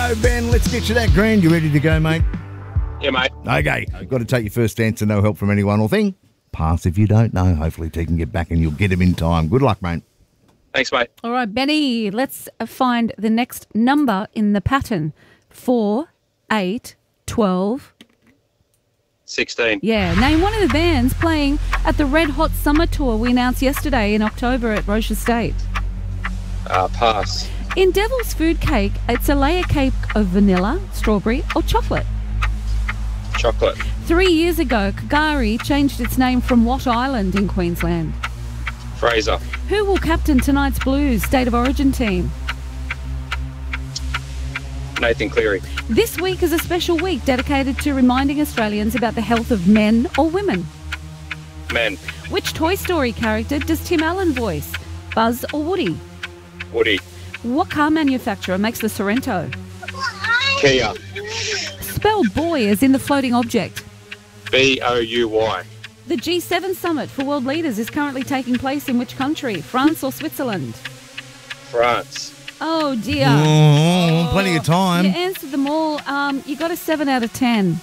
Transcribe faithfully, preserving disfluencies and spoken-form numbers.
go, Ben. Let's get you that grand. You ready to go, mate? Yeah, mate. Okay. You've got to take your first answer. No help from anyone or thing. Pass if you don't know. Hopefully T can get back and you'll get him in time. Good luck, mate. Thanks, mate. All right, Benny, let's find the next number in the pattern. Four, eight, twelve. sixteen. Yeah. Name one of the bands playing at the Red Hot Summer Tour we announced yesterday in October at Roche Estate. Uh, pass. In Devil's Food Cake, it's a layer cake of vanilla, strawberry or chocolate. Chocolate. Three years ago, Kagari changed its name from what island in Queensland? Fraser. Who will captain tonight's Blues State of Origin team? Nathan Cleary. This week is a special week dedicated to reminding Australians about the health of men or women. Men. Which Toy Story character does Tim Allen voice? Buzz or Woody? Woody. What car manufacturer makes the Sorrento? Kia. Spell boy as in the floating object. B O U Y. The G seven summit for world leaders is currently taking place in which country? France or Switzerland? France. Oh, dear. Oh, plenty of time. You answered them all. Um, you got a seven out of ten.